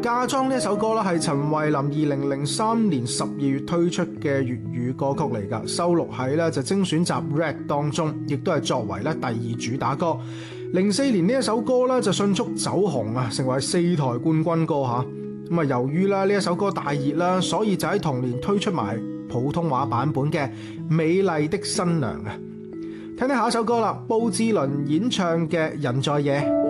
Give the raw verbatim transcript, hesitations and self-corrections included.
嫁妝呢一首歌咧係陳慧琳二零零三年十二月推出嘅粵語歌曲嚟㗎，收錄喺咧就精選集 Red 當中，亦都係作為咧第二主打歌。零四年呢一首歌咧就迅速走紅啊，成為四台冠軍歌吓。咁啊，由於咧呢一首歌大熱啦，所以就喺同年推出埋普通話版本嘅《美麗的新娘》啊。聽聽下一首歌啦，布志綸演唱嘅《人在野》。